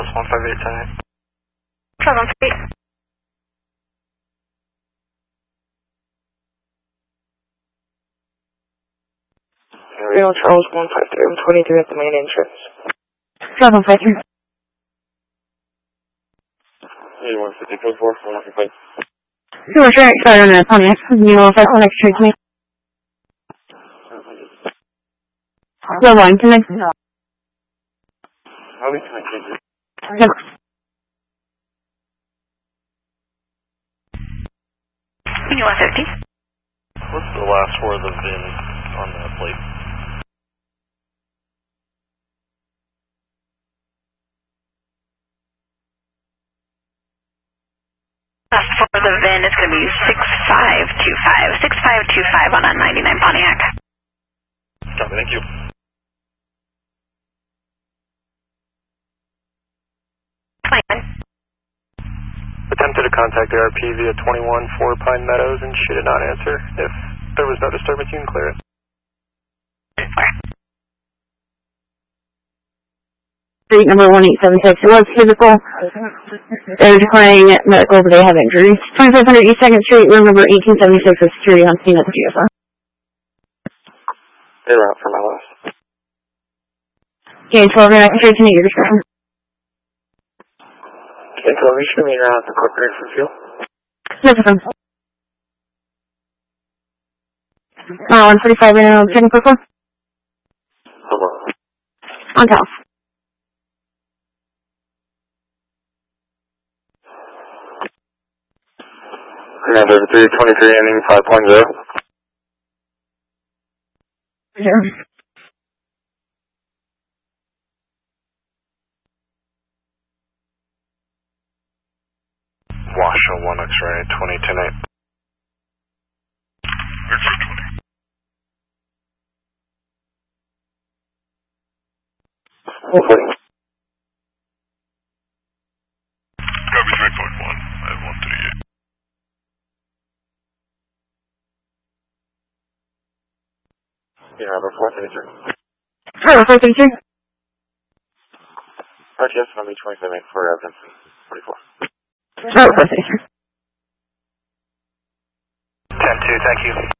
Charles 158 Charles 158. Rio Charles 153, I'm 23 at the main entrance. Charles 153. Hey, 150, code 4, 155. Sure, sorry, on that, Pontiac. You know, if I connect straight to me. Level 1, connect. I'll be connected. Yep. You 150. What's the last four of the VIN on that plate? Last four of the VIN is going to be 6525. 6525 on a 99 Pontiac. Copy, thank you. Attempted to contact the RP via 21 4 Pine Meadows and she did not answer. If there was no disturbance, you can clear it. Street number 1876. It was physical. They're declaring medical, but they have injuries. 2500 East 2nd Street, room number 1876 with security on scene at the GSR. They were out for my last. Okay, 12, you're not straight to meet your description. Okay, so we should meet around the corporate for fuel. No problem. 145 right now, checking for 4. Hello. On top. Commander 323 ending 5.0. Sure. Washoe 1 X-ray 2010-8. Okay. Copy 3.1. I have 138. Yeah, number 433. Alright, 433. RTS number 27 for evidence 44. Alright, 433. 10-2, thank you.